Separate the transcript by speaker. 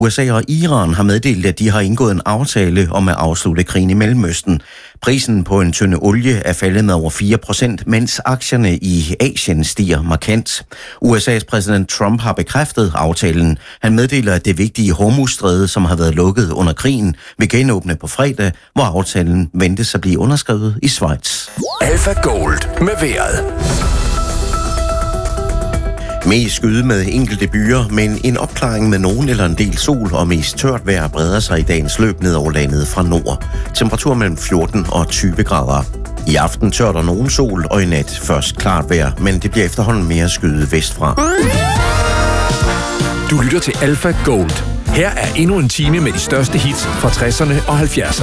Speaker 1: USA og Iran har meddelt, at de har indgået en aftale om at afslutte krigen i Mellemøsten. Prisen på en tønde olie er faldet med over 4%, mens aktierne i Asien stiger markant. USA's præsident Trump har bekræftet aftalen. Han meddeler, at det vigtige Hormuzstræde, som har været lukket under krigen, vil genåbne på fredag, hvor aftalen ventes at blive underskrevet i Schweiz.
Speaker 2: Alpha Gold med vejret.
Speaker 1: Mest skyde med enkelte byer, men en opklaring med nogen eller en del sol og mest tørt vejr breder sig i dagens løb ned over landet fra nord. Temperatur mellem 14 og 20 grader. I aften tørt og nogen sol, og i nat først klart vejr, men det bliver efterhånden mere skyde vestfra.
Speaker 2: Du lytter til Alpha Gold. Her er endnu en time med de største hits fra 60'erne og 70'erne.